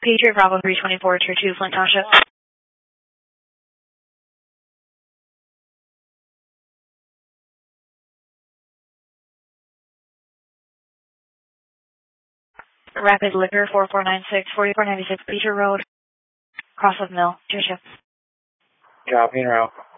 Patriot Bravo 324, Tier 2, Flint Township. Rapid Liquor 4496, 4496 Beecher Road, Crosswood Mill, Tier 2. Copy, en route.